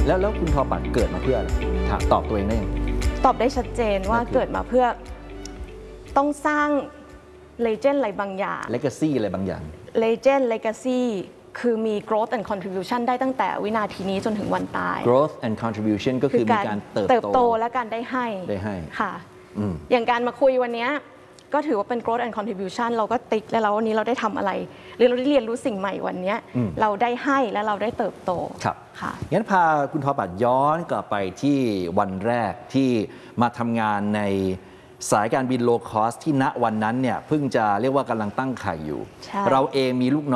แล้วคุณทอปัดเกิดมาเพื่ออะไรตอบตัวเองได้ยังตอบได้ชัดเจนว่าเกิดมาเพื่อต้องสร้างเลเจนด์อะไรบางอย่าง legacy อะไรบางอย่าง legend legacy คือมี growth and contribution ได้ตั้งแต่วินาทีนี้จนถึงวันตาย growth and contribution ก็คือมีการเติบโตและการได้ให้ค่ะอย่างการมาคุยวันนี้ก็ถือว่าเป็น growth and contribution เราก็ติ๊กแล้ววันนี้เราได้ทำอะไรหรือเราได้เรียนรู้สิ่งใหม่วันนี้เราได้ให้และเราได้เติบโตครับค่ะงั้นพาคุณทอปัดย้อนกลับไปที่วันแรกที่มาทำงานในสายการบินโลคอสที่ณวันนั้นเนี่ยเพิ่งจะเรียกว่ากำลังตั้งไข่อยู่เราเองมีลูกน้อง